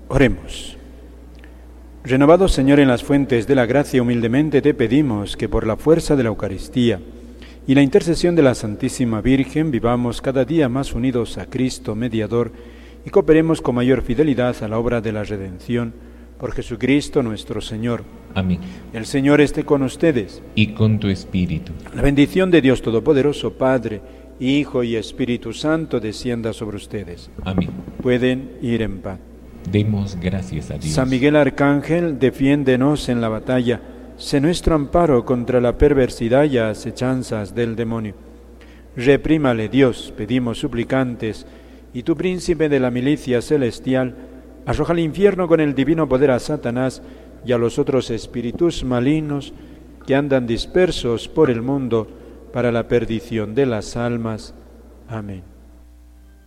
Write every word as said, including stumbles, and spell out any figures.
Oremos. Renovado, Señor, en las fuentes de la gracia, humildemente te pedimos que por la fuerza de la Eucaristía y la intercesión de la Santísima Virgen vivamos cada día más unidos a Cristo, mediador, y cooperemos con mayor fidelidad a la obra de la redención, por Jesucristo nuestro Señor. Amén. El Señor esté con ustedes. Y con tu espíritu. La bendición de Dios Todopoderoso, Padre, Hijo y Espíritu Santo, descienda sobre ustedes. Amén. Pueden ir en paz. Demos gracias a Dios. San Miguel Arcángel, defiéndenos en la batalla. Sé nuestro amparo contra la perversidad y acechanzas del demonio. Reprímale Dios, pedimos suplicantes, y tu príncipe de la milicia celestial, arroja al infierno con el divino poder a Satanás y a los otros espíritus malignos que andan dispersos por el mundo para la perdición de las almas. Amén.